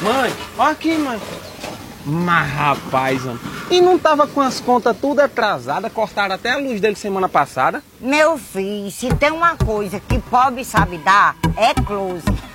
Mãe, olha aqui, mãe. Mas, rapaz, mano. E não tava com as contas tudo atrasadas, cortaram até a luz dele semana passada. Meu filho, se tem uma coisa que pobre sabe dar, é close.